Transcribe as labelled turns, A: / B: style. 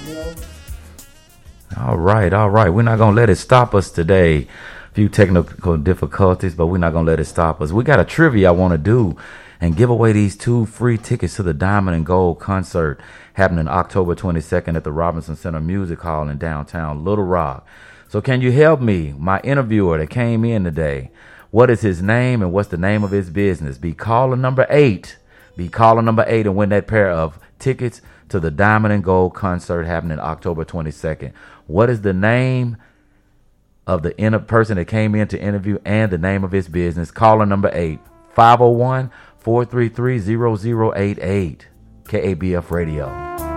A: All right. We're not going to let it stop us today. A few technical difficulties, but we're not going to let it stop us. We got a trivia I want to do and give away these 2 free tickets to the Diamond and Gold concert happening October 22nd at the Robinson Center Music Hall in downtown Little Rock. So can you help me? My interviewer that came in today, what is his name and what's the name of his business? Be caller number 8. Be caller number 8 and win that pair of tickets to the Diamond and Gold concert happening October 22nd. What is the name of the person that came in to interview and the name of his business? Caller number 8, 501-433-0088, KABF Radio.